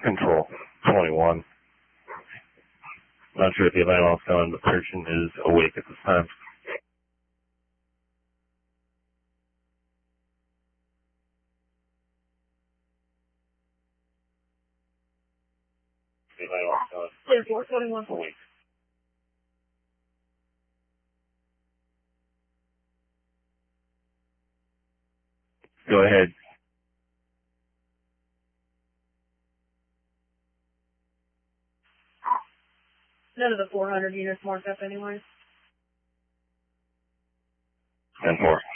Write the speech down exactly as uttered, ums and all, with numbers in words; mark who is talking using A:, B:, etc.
A: Control twenty-one. Not sure if the alarm is going, but Searching is awake at this time. The alarm is
B: four twenty-one.
A: awake. Go ahead.
B: None of the four hundred units marked up anyway.
A: ten four.